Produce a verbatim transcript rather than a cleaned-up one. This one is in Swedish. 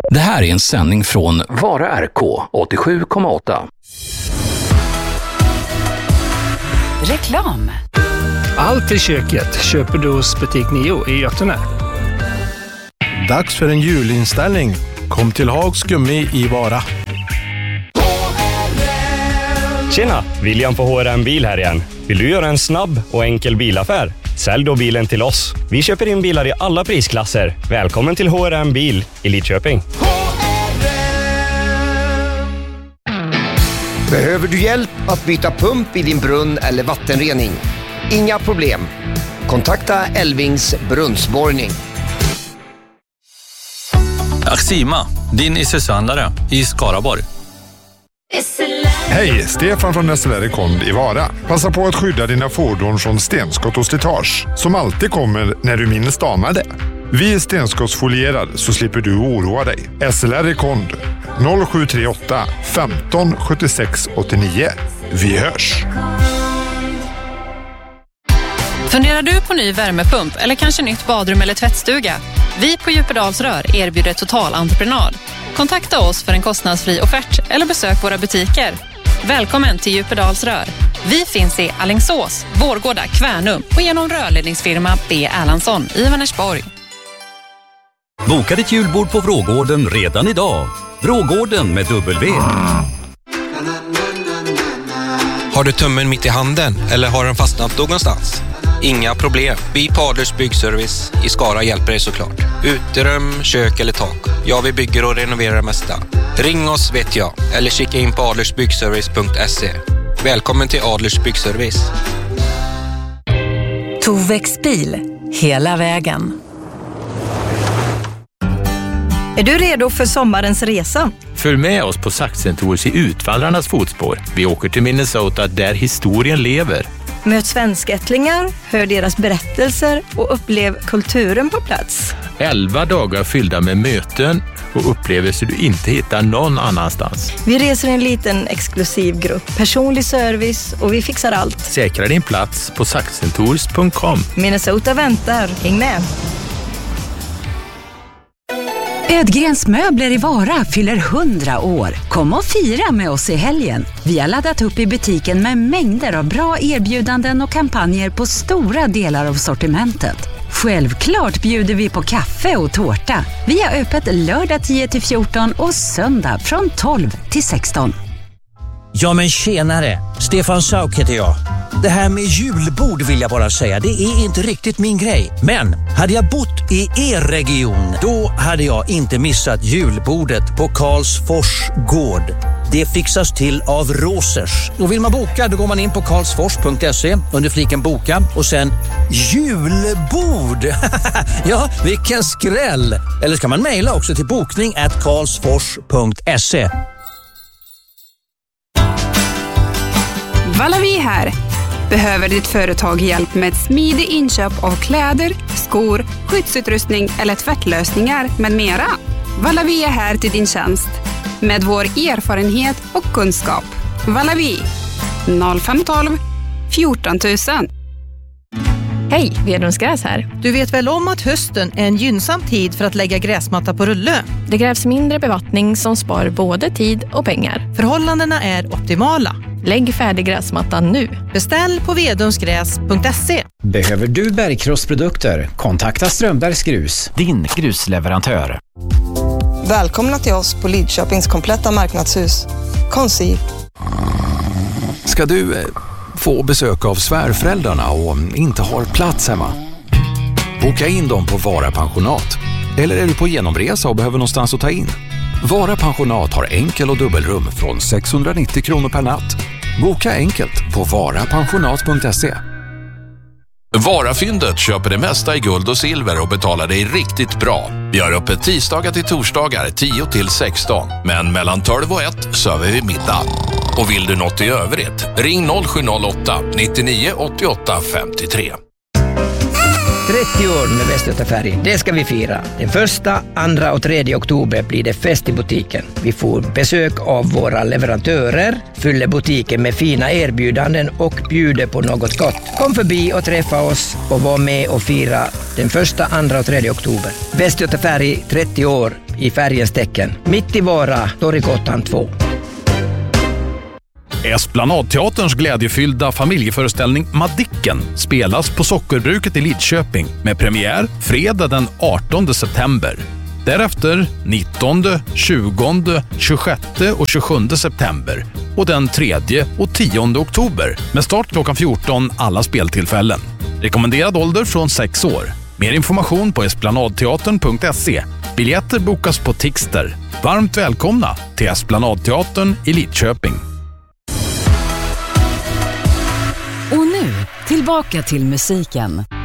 Det här är en sändning från Vara R K åttiosju komma åtta. Reklam. Allt i köket köper du hos Butik Nio i Götene. Dags för en julinställning. Kom till Hags Gummi i Vara. Tjena, William på H R M Bil här igen. Vill du göra en snabb och enkel bilaffär? Sälj då bilen till oss. Vi köper in bilar i alla prisklasser. Välkommen till H R M Bil i Lidköping. Behöver du hjälp att byta pump i din brunn eller vattenrening? Inga problem. Kontakta Elvings brunnsborrning. Axima, din iseshandlare i Skaraborg. Hej, Stefan från S L R Rekond i Vara. Passa på att skydda dina fordon från stenskott och slitage, som alltid kommer när du minst anar det. Vi är stenskottsfolierad så slipper du oroa dig. S L R Rekond noll sju tre åtta femton sjuttiosex åttionio. Vi hörs! Funderar du på ny värmepump eller kanske nytt badrum eller tvättstuga? Vi på Djupedalsrör erbjuder totalentreprenad. Kontakta oss för en kostnadsfri offert eller besök våra butiker. Välkommen till Djupedalsrör. Vi finns i Alingsås, Vårgårda, Kvärnum och genom rörledningsfirma B. Erlandsson i Vänersborg. Boka ditt julbord på Vrågården redan idag. Vrågården med W. Har du tummen mitt i handen eller har den fastnat någonstans? Inga problem. Vi på Adlers Byggservice i Skara hjälper dig såklart. Uterum, kök eller tak. Ja, vi bygger och renoverar det mesta. Ring oss vet jag. Eller kika in på adlersbyggservice punkt se. Välkommen till Adlers Byggservice. Tovex bil. Hela vägen. Är du redo för sommarens resa? Följ med oss på Saxen Tours i Utvandrarnas fotspår. Vi åker till Minnesota där historien lever. Möt svenskättlingar, hör deras berättelser och upplev kulturen på plats. Elva dagar fyllda med möten och upplevelser du inte hittar någon annanstans. Vi reser en liten exklusiv grupp, personlig service och vi fixar allt. Säkra din plats på saxentours punkt com. Minnesota väntar, häng med! Ödgrens möbler i Vara fyller hundra år. Kom och fira med oss i helgen. Vi har laddat upp i butiken med mängder av bra erbjudanden och kampanjer på stora delar av sortimentet. Självklart bjuder vi på kaffe och tårta. Vi har öppet lördag tio till fjorton och söndag från tolv till sexton. Ja men tjenare, Stefan Sauk heter jag. Det här med julbord vill jag bara säga, det är inte riktigt min grej. Men hade jag bott i er region, då hade jag inte missat julbordet på Karlsfors gård. Det fixas till av Rosers. Och vill man boka, då går man in på karlsfors punkt se under fliken boka och sen julbord. Ja, vilken skräll. Eller ska man mejla också till bokning at karlsfors punkt se. Valavi här. Behöver ditt företag hjälp med ett smidigt inköp av kläder, skor, skyddsutrustning eller tvättlösningar med mera? Valavi är här till din tjänst med vår erfarenhet och kunskap. Valavi noll fem ett två fjorton tusen. Hej, Vedrums Gräs här. Du vet väl om att hösten är en gynnsam tid för att lägga gräsmatta på rulle? Det krävs mindre bevattning som spar både tid och pengar. Förhållandena är optimala. Lägg färdig gräsmattan nu. Beställ på vedrumsgräs punkt se. Behöver du bergkrossprodukter? Kontakta Strömbergs Grus, din grusleverantör. Välkomna till oss på Lidköpings kompletta marknadshus. Konsi. Ska du eh, få besök av svärföräldrarna och inte har plats hemma? Boka in dem på Vara pensionat. Eller är du på genomresa och behöver någonstans att ta in? Vara pensionat har enkel- och dubbelrum från sexhundranittio kronor per natt. Boka enkelt på vara pensionat punkt se. Varafyndet köper det mesta i guld och silver och betalar dig riktigt bra. Vi har öppet tisdagar till torsdagar tio till sexton. Men mellan tolv och ett söver vi middag. Och vill du något i övrigt, ring noll sju noll åtta nittionio åttioåtta femtiotre. trettio år med Västgötafärg, det ska vi fira. Den första, andra och tredje oktober blir det fest i butiken. Vi får besök av våra leverantörer, fyller butiken med fina erbjudanden och bjuder på något gott. Kom förbi och träffa oss och var med och fira den första, andra och tredje oktober. Västgötafärg, trettio år. i färgens tecken. Mitt i Vara, Torggatan två. Esplanadteaterns glädjefyllda familjeföreställning Madicken spelas på Sockerbruket i Lidköping med premiär fredag den artonde september. Därefter nittonde, tjugonde, tjugosjätte och tjugosjunde september och den tredje och tionde oktober med start klockan fjorton alla speltillfällen. Rekommenderad ålder från sex år. Mer information på esplanadteatern punkt se. Biljetter bokas på Tixter. Varmt välkomna till Esplanadteatern i Lidköping. Och nu, tillbaka till musiken.